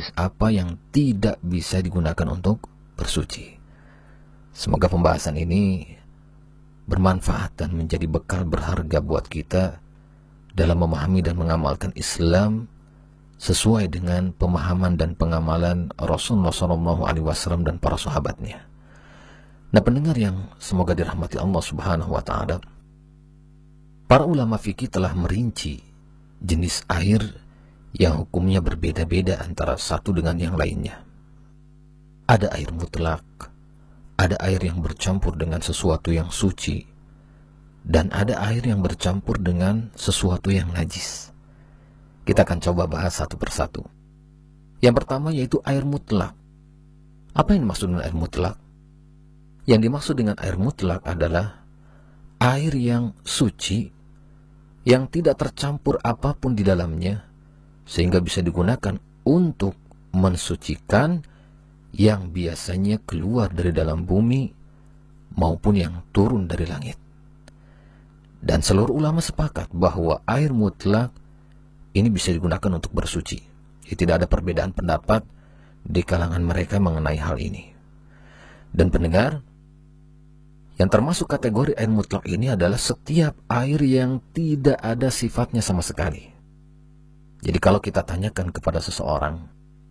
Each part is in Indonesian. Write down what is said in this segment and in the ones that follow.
jenis apa yang tidak bisa digunakan untuk bersuci. Semoga pembahasan ini bermanfaat dan menjadi bekal berharga buat kita dalam memahami dan mengamalkan Islam sesuai dengan pemahaman dan pengamalan Rasulullah SAW dan para sahabatnya. Nah, pendengar yang semoga dirahmati Allah Subhanahu wa Ta'ala, para ulama fikih telah merinci jenis air yang hukumnya berbeda-beda antara satu dengan yang lainnya. Ada air mutlak, ada air yang bercampur dengan sesuatu yang suci, dan ada air yang bercampur dengan sesuatu yang najis. Kita akan coba bahas satu persatu. Yang pertama yaitu air mutlak. Apa yang dimaksud dengan air mutlak? Yang dimaksud dengan air mutlak adalah air yang suci, yang tidak tercampur apapun di dalamnya, sehingga bisa digunakan untuk mensucikan yang biasanya keluar dari dalam bumi maupun yang turun dari langit. Dan seluruh ulama sepakat bahwa air mutlak ini bisa digunakan untuk bersuci. Jadi tidak ada perbedaan pendapat di kalangan mereka mengenai hal ini. Dan pendengar, yang termasuk kategori air mutlak ini adalah setiap air yang tidak ada sifatnya sama sekali. Jadi kalau kita tanyakan kepada seseorang,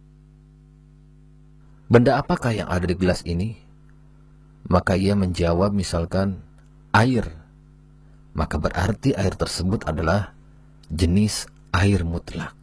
benda apakah yang ada di gelas ini? Maka ia menjawab misalkan air. Maka berarti air tersebut adalah jenis air mutlak.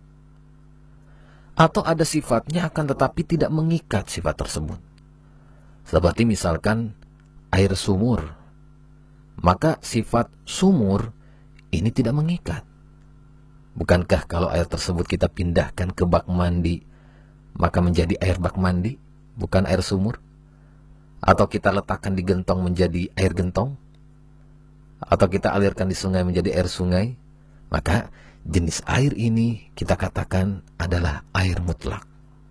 Atau ada sifatnya akan tetapi tidak mengikat sifat tersebut. Seperti misalkan air sumur. Maka sifat sumur ini tidak mengikat. Bukankah kalau air tersebut kita pindahkan ke bak mandi, maka menjadi air bak mandi, bukan air sumur? Atau kita letakkan di gentong menjadi air gentong? Atau kita alirkan di sungai menjadi air sungai? Maka jenis air ini kita katakan adalah air mutlak.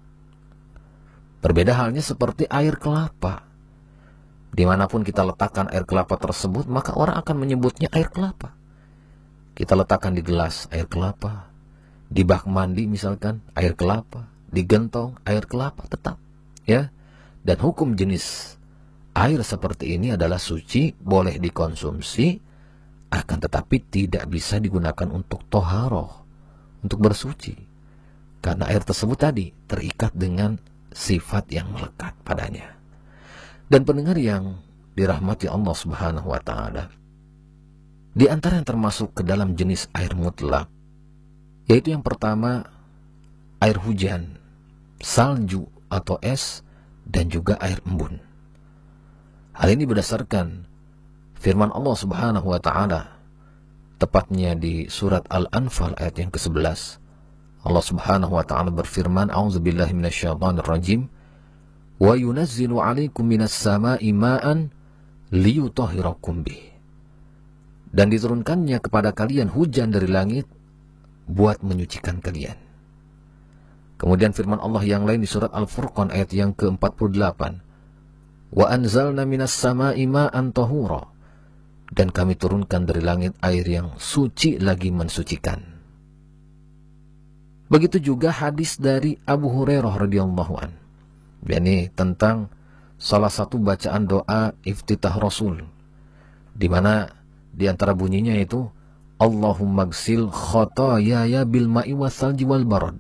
Berbeda halnya seperti air kelapa. Dimanapun kita letakkan air kelapa tersebut, maka orang akan menyebutnya air kelapa. Kita letakkan di gelas air kelapa, di bak mandi misalkan air kelapa, di gentong air kelapa tetap, ya. Dan hukum jenis air seperti ini adalah suci, boleh dikonsumsi, akan tetapi tidak bisa digunakan untuk toharoh, untuk bersuci. Karena air tersebut tadi terikat dengan sifat yang melekat padanya. Dan pendengar yang dirahmati Allah Subhanahu wa Ta'ala, di antara yang termasuk ke dalam jenis air mutlak, yaitu yang pertama air hujan, salju atau es, dan juga air embun. Hal ini berdasarkan firman Allah Subhanahu wa Ta'ala, tepatnya di surat Al-Anfal ayat yang ke-11. Allah Subhanahu wa Ta'ala berfirman, "A'udzubillahi minasyaitonir rajim. Wa yunazzilu 'alaikum minas sama'i ma'an liyutahhirakum bih." Dan diturunkannya kepada kalian hujan dari langit buat menyucikan kalian. Kemudian firman Allah yang lain di surat Al-Furqan ayat yang ke-48. "Wa anzalna minas sama'i ma'an tahura." Dan kami turunkan dari langit air yang suci lagi mensucikan. Begitu juga hadis dari Abu Hurairah radhiyallahu an, yakni tentang salah satu bacaan doa iftitah Rasul, di mana di antara bunyinya itu Allahumma gsil khotoyaya bil ma'i wasalji wal barad.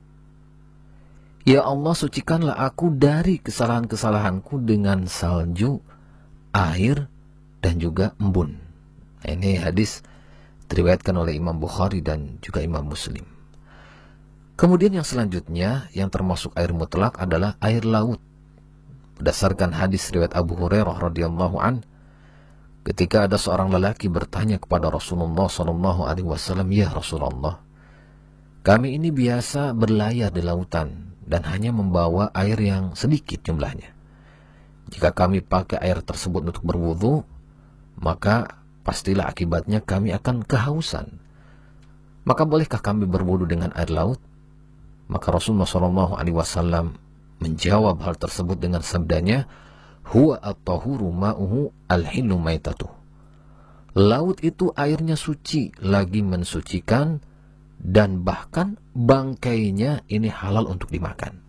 Ya Allah, sucikanlah aku dari kesalahan-kesalahanku dengan salju, air, dan juga embun. Ini hadis diriwayatkan oleh Imam Bukhari dan juga Imam Muslim. Kemudian yang selanjutnya yang termasuk air mutlak adalah air laut. Berdasarkan hadis riwayat Abu Hurairah radhiyallahu an, ketika ada seorang lelaki bertanya kepada Rasulullah SAW, "Ya Rasulullah, kami ini biasa berlayar di lautan dan hanya membawa air yang sedikit jumlahnya. Jika kami pakai air tersebut untuk berwudu, maka pastilah akibatnya kami akan kehausan. Maka bolehkah kami berwudu dengan air laut?" Maka Rasulullah SAW menjawab hal tersebut dengan sabdanya, "Huwa at-tahuru ma'uhu al-hillu maitatuh." Laut itu airnya suci, lagi mensucikan, dan bahkan bangkainya ini halal untuk dimakan.